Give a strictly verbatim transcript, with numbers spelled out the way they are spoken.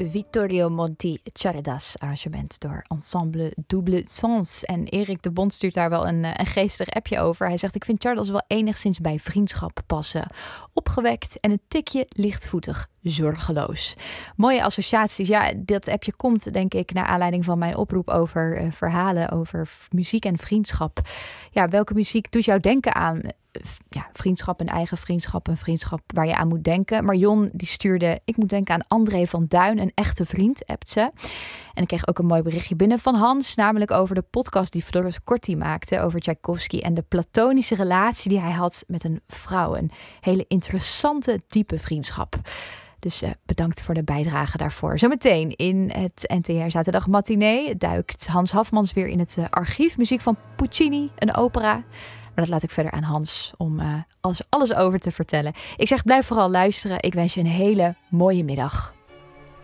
Vittorio Monti Caridas arrangement door Ensemble Double Sens. En Erik de Bond stuurt daar wel een, een geestig appje over. Hij zegt, ik vind Caridas wel enigszins bij vriendschap passen. Opgewekt en een tikje lichtvoetig. Zorgeloos. Mooie associaties. Ja, dat appje komt denk ik naar aanleiding van mijn oproep over uh, verhalen over f- muziek en vriendschap. Ja, welke muziek doet jou denken aan ja, vriendschap, een eigen vriendschap, een vriendschap waar je aan moet denken. Marion die stuurde, ik moet denken aan André van Duin, een echte vriend, appt ze. En ik kreeg ook een mooi berichtje binnen van Hans, namelijk over de podcast die Floris Corti maakte over Tchaikovsky en de platonische relatie die hij had met een vrouw. Een hele interessante, diepe vriendschap. Dus uh, bedankt voor de bijdrage daarvoor. Zometeen in het N T R Zaterdag Matinee duikt Hans Hafmans weer in het uh, archief. Muziek van Puccini, een opera. Maar dat laat ik verder aan Hans om uh, alles, alles over te vertellen. Ik zeg, blijf vooral luisteren. Ik wens je een hele mooie middag.